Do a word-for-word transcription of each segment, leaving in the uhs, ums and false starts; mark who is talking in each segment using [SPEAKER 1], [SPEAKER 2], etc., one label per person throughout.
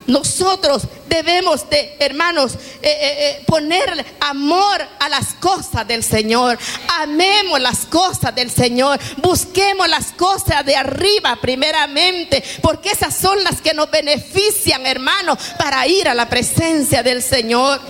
[SPEAKER 1] Nosotros debemos de, hermanos, eh, eh, eh, poner amor a las cosas del Señor. Amemos las cosas del Señor. Busquemos las cosas de arriba primeramente, porque esas son las que nos benefician, hermanos, para ir a la presencia del Señor.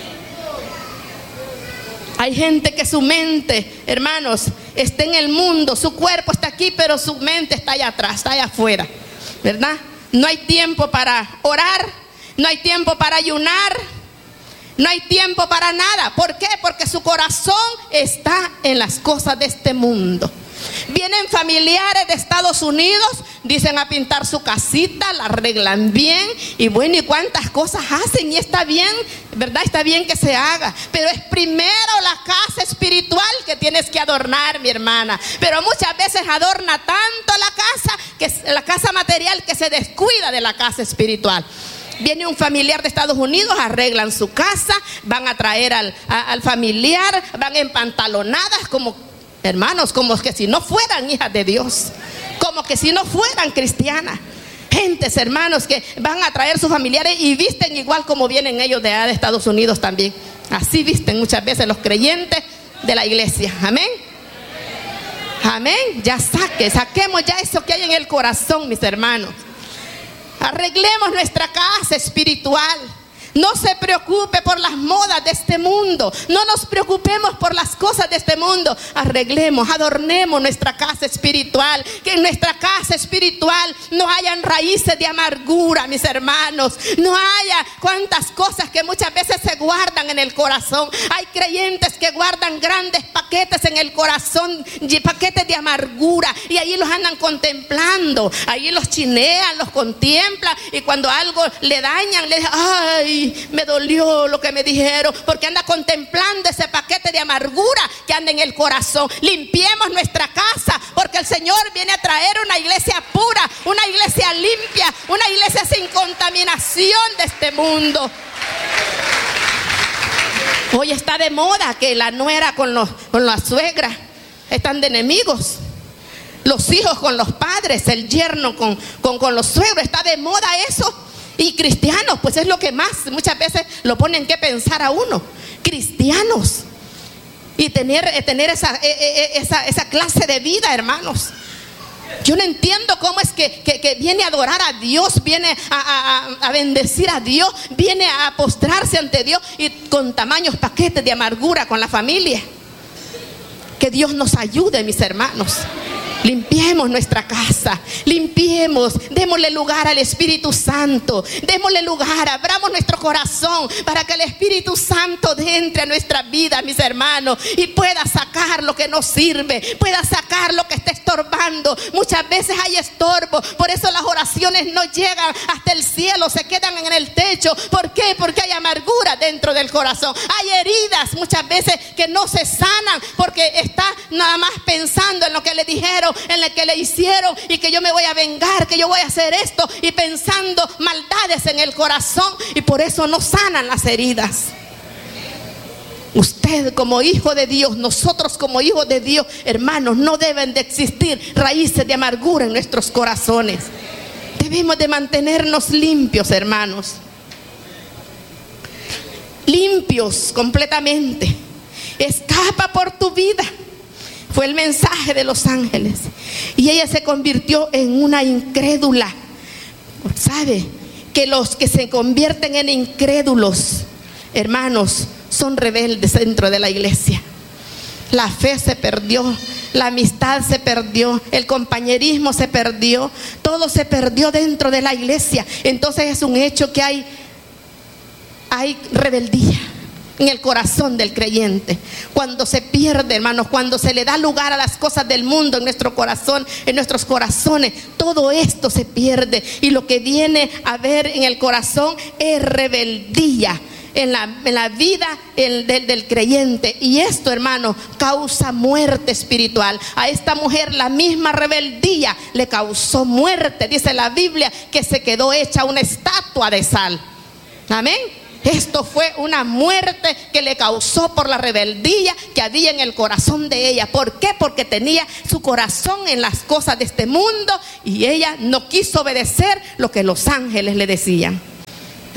[SPEAKER 1] Hay gente que su mente, hermanos, está en el mundo, su cuerpo está aquí, pero su mente está allá atrás, está allá afuera, ¿verdad? No hay tiempo para orar, no hay tiempo para ayunar, no hay tiempo para nada. ¿Por qué? Porque su corazón está en las cosas de este mundo. Vienen familiares de Estados Unidos, dicen a pintar su casita, la arreglan bien, y bueno, y cuántas cosas hacen, y está bien, ¿verdad? Está bien que se haga, pero es primero la casa espiritual que tienes que adornar, mi hermana. Pero muchas veces adorna tanto la casa, que la casa material, que se descuida de la casa espiritual. Viene un familiar de Estados Unidos, arreglan su casa, van a traer al, a, al familiar, van empantalonadas como, hermanos, como que si no fueran hijas de Dios, como que si no fueran cristianas. Gentes, hermanos, que van a traer sus familiares y visten igual como vienen ellos de allá de Estados Unidos también. Así visten muchas veces los creyentes de la iglesia. Amén. Amén. Ya saque, saquemos ya eso que hay en el corazón, mis hermanos. Arreglemos nuestra casa espiritual. No se preocupe por las modas de este mundo. No nos preocupemos por las cosas de este mundo. Arreglemos, adornemos nuestra casa espiritual. Que en nuestra casa espiritual no hayan raíces de amargura, mis hermanos. No haya cuantas cosas que muchas veces se guardan en el corazón. Hay creyentes que guardan grandes paquetes en el corazón, paquetes de amargura, y ahí los andan contemplando. Ahí los chinean, los contemplan, y cuando algo le dañan, le dicen, ay, me dolió lo que me dijeron, porque anda contemplando ese paquete de amargura que anda en el corazón. Limpiemos nuestra casa, porque el Señor viene a traer una iglesia pura, una iglesia limpia, una iglesia sin contaminación de este mundo. Hoy está de moda que la nuera con, los, con la suegra están de enemigos, los hijos con los padres, el yerno con, con, con los suegros. Está de moda eso. Y cristianos, pues es lo que más muchas veces lo ponen que pensar a uno. Cristianos. Y tener, tener esa, esa, esa clase de vida, hermanos. Yo no entiendo cómo es que, que, que viene a adorar a Dios, viene a, a, a bendecir a Dios, viene a postrarse ante Dios, y con tamaños paquetes de amargura con la familia. Que Dios nos ayude, mis hermanos. Limpiemos nuestra casa, limpiemos, démosle lugar al Espíritu Santo, démosle lugar, abramos nuestro corazón para que el Espíritu Santo entre a nuestra vida, mis hermanos, y pueda sacar lo que no sirve, pueda sacar lo que está estorbando. Muchas veces hay estorbo, por eso las oraciones no llegan hasta el cielo, se quedan en el techo. ¿Por qué? Porque hay amargura dentro del corazón, hay heridas muchas veces que no se sanan, porque está nada más pensando en lo que le dijeron, en lo que le hicieron, y que yo me voy a vengar, que yo voy a hacer esto, y pensando maldades en el corazón, y por eso no sanan las heridas. Usted como hijo de Dios, nosotros como hijos de Dios, hermanos, no deben de existir raíces de amargura en nuestros corazones. Debemos de mantenernos limpios, hermanos, limpios completamente. Escapa por tu vida. Fue el mensaje de los ángeles, y ella se convirtió en una incrédula. ¿Sabe? Que los que se convierten en incrédulos, hermanos, son rebeldes dentro de la iglesia. La fe se perdió, la amistad se perdió, el compañerismo se perdió, todo se perdió dentro de la iglesia. Entonces es un hecho que hay, hay rebeldía en el corazón del creyente. Cuando se pierde, hermanos, cuando se le da lugar a las cosas del mundo en nuestro corazón, en nuestros corazones, todo esto se pierde, y lo que viene a ver en el corazón es rebeldía en la, en la vida el, del, del creyente. Y esto, hermano, causa muerte espiritual. A esta mujer la misma rebeldía le causó muerte. Dice la Biblia que se quedó hecha una estatua de sal. Amén. Esto fue una muerte que le causó por la rebeldía que había en el corazón de ella. ¿Por qué? Porque tenía su corazón en las cosas de este mundo, y ella no quiso obedecer lo que los ángeles le decían.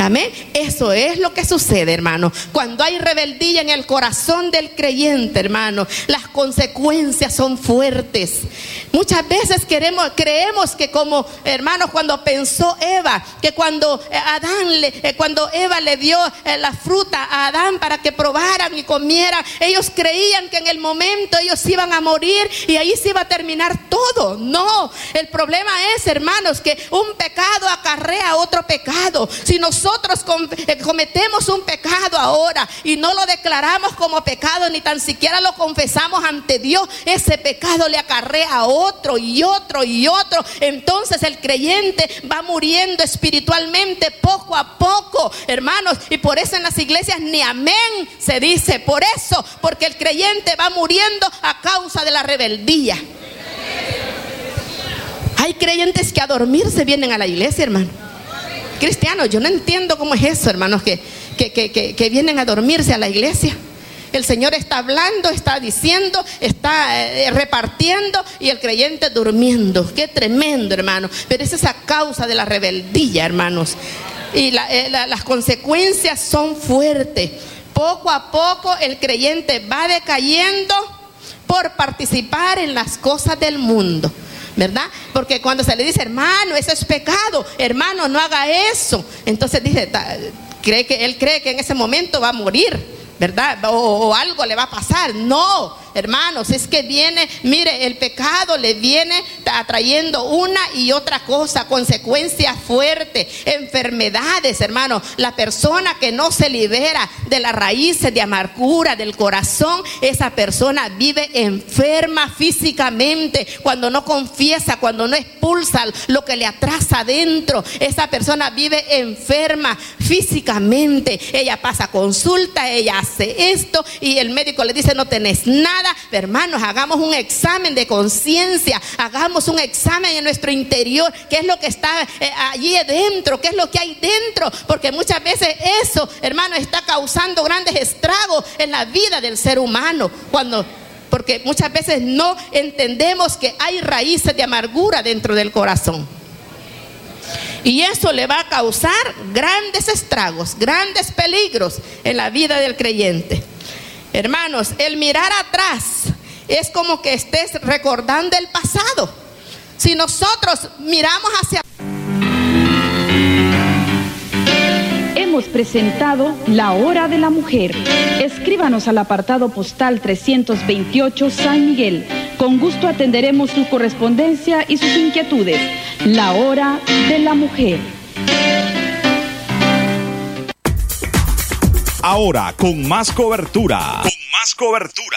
[SPEAKER 1] Amén. Eso es lo que sucede, hermano. Cuando hay rebeldía en el corazón del creyente, hermano, las consecuencias son fuertes. Muchas veces queremos, creemos que como, hermanos, cuando pensó Eva, que cuando Adán le, cuando Eva le dio la fruta a Adán para que probaran y comieran, ellos creían que en el momento ellos iban a morir y ahí se iba a terminar todo. No, el problema es, hermanos, que un pecado acarrea otro pecado. Si nosotros cometemos un pecado ahora y no lo declaramos como pecado, ni tan siquiera lo confesamos ante Dios, ese pecado le acarrea a otro y otro y otro. Entonces el creyente va muriendo espiritualmente poco a poco, hermanos, y por eso en las iglesias ni amén se dice, por eso, porque el creyente va muriendo a causa de la rebeldía. Hay creyentes que a dormirse vienen a la iglesia, hermano. Cristianos, yo no entiendo cómo es eso, hermanos, que, que, que, que, que vienen a dormirse a la iglesia. El Señor está hablando, está diciendo, está eh, repartiendo y el creyente durmiendo. Qué tremendo, hermano. Pero esa es a causa de la rebeldía, hermanos. Y la, eh, la, las consecuencias son fuertes. Poco a poco el creyente va decayendo por participar en las cosas del mundo, ¿verdad? Porque cuando se le dice, hermano, eso es pecado, hermano, no haga eso, entonces dice, cree que él cree que en ese momento va a morir, ¿verdad? O, o algo le va a pasar. No, hermanos, es que viene, mire, el pecado le viene atrayendo una y otra cosa, consecuencias fuertes, enfermedades, hermanos. La persona que no se libera de las raíces de amargura del corazón, esa persona vive enferma físicamente. Cuando no confiesa, cuando no expulsa lo que le atrasa adentro, esa persona vive enferma físicamente. Ella pasa consulta, ella hace esto y el médico le dice, no tenés nada. Hermanos, hagamos un examen de conciencia, hagamos un examen en nuestro interior, qué es lo que está eh, allí dentro, qué es lo que hay dentro, porque muchas veces eso, hermanos, está causando grandes estragos en la vida del ser humano, cuando, porque muchas veces no entendemos que hay raíces de amargura dentro del corazón. Y eso le va a causar grandes estragos, grandes peligros en la vida del creyente. Hermanos, el mirar atrás es como que estés recordando el pasado. Si nosotros miramos hacia...
[SPEAKER 2] Hemos presentado La Hora de la Mujer. Escríbanos al apartado postal trescientos veintiocho San Miguel. Con gusto atenderemos su correspondencia y sus inquietudes. La Hora de la Mujer.
[SPEAKER 3] Ahora con más cobertura. Con más cobertura.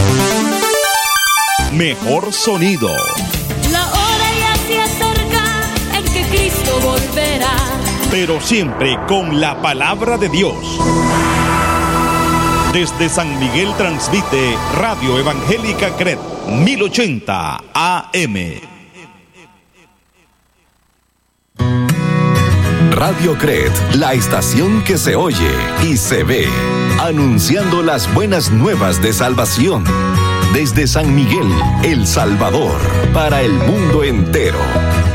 [SPEAKER 3] Mejor sonido.
[SPEAKER 4] La hora ya se acerca en que Cristo volverá.
[SPEAKER 3] Pero siempre con la palabra de Dios. Desde San Miguel transmite Radio Evangélica C R E T mil ochenta A M.
[SPEAKER 5] Radio C R E T, la estación que se oye y se ve, anunciando las buenas nuevas de salvación. Desde San Miguel, El Salvador, para el mundo entero.